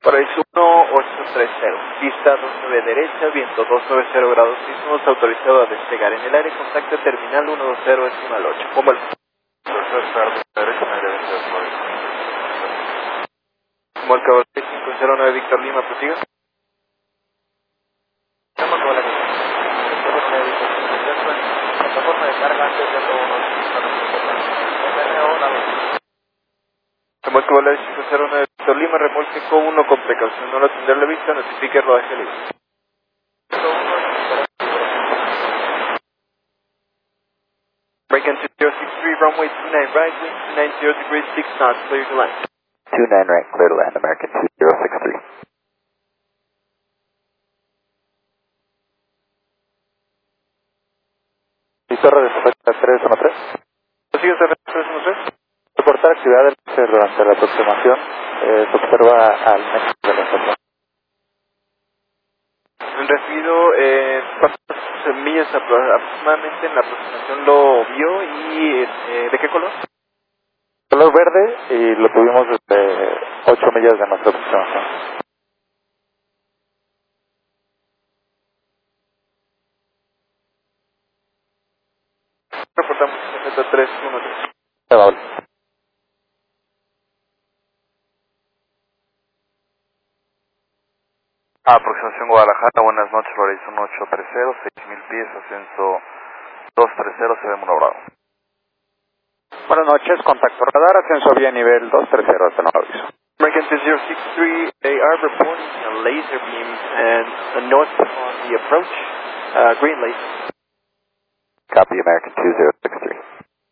Paraíso 1830, pista 29 derecha, viento 290 grados sísmos, autorizado a despegar en el aire, contacto terminal 120 decimal 8. Como el... Como el caballo 509 Víctor Lima, prosiga. Plataforma de carga antes de Remolque Volaris 509 Víctor Lima, remolque Q1 con precaución, no lo tendrá la vista, notifique rodaje libre. Break into 063, runway 29 right, wind 290 degrees, 6 knots, clear to land. 29 right, clear to land, American 2063. ¿Y torre de Sofeta 313? ¿Sigue cerrando 313? Reportar actividad del crucero durante la aproximación. Se observa al nexo de la estación. Recibido, ¿cuántas millas aproximadamente en la aproximación lo vio y de qué color? Color verde y lo tuvimos desde 8 millas de nuestra aproximación. Reportamos 313. Amable. Aproximación Guadalajara, buenas noches, Paraíso 1830, 6000 pies, ascenso 230, se ve Bravo. Buenas noches, contacto radar, ascenso vía nivel 230 hasta nuevo aviso. American 063, they are reporting a laser beam and a north on the approach, green laser. Copy, American 2063.